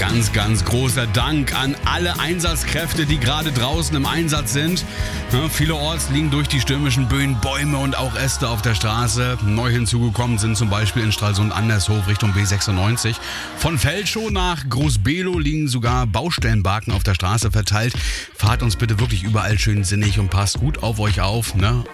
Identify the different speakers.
Speaker 1: ganz, ganz großer Dank an alle Einsatzkräfte, die gerade draußen im Einsatz sind. Ja, vielerorts liegen durch die stürmischen Böen Bäume und auch Äste auf der Straße. Neu hinzugekommen sind zum Beispiel in Stralsund-Andershof Richtung B96. Von Felschow nach Großbelow liegen sogar Baustellenbarken auf der Straße verteilt. Fahrt uns bitte wirklich überall schön sinnig und passt gut auf euch auf. Ne?